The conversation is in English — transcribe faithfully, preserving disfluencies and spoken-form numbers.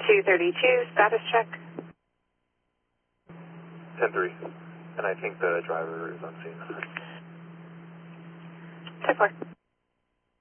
two thirty-two, status check. ten three, and I think the driver is on scene. ten four.